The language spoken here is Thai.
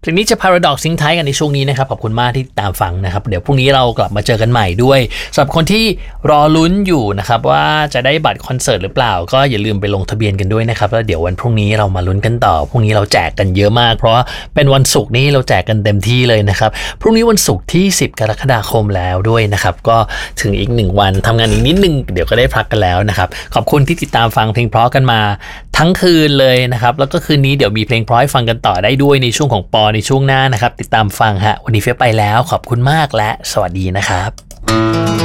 เพลงนี้จะ Paradox ทิ้งท้ายกันในช่วงนี้นะครับขอบคุณมากที่ตามฟังนะครับเดี๋ยวพรุ่งนี้เรากลับมาเจอกันใหม่ด้วยสำหรับคนที่รอลุ้นอยู่นะครับว่าจะได้บัตรคอนเสิร์ตหรือเปล่าก็อย่าลืมไปลงทะเบียนกันด้วยนะครับแล้วเดี๋ยววันพรุ่งนี้เรามาลุ้นกันต่อพรุ่งนี้เราแจกกันเยอะมากเพราะเป็นวันศุกร์นี้เราแจกกันเต็มที่เลยนะครับพรุ่งนี้วันศุกร์ที่10กรกฎาคมแล้วด้วยนะครับก็ถึงอีก1วันทำงานอีกนิดนึงเดี๋ยวก็ได้พักกันแล้วนะครับขอบคุณที่ติดตามฟังเพลงเพราะกันมาทั้งคืนเลยนะครับแล้วก็คืนนี้เดี๋ยวมีเพลงเพราะให้ฟังกันต่อได้ด้วยในช่วงของปอในช่วงหน้านะครับติดตามฟังฮะวันนี้เฟียไปแล้วขอบคุณมากและสวัสดีนะครับ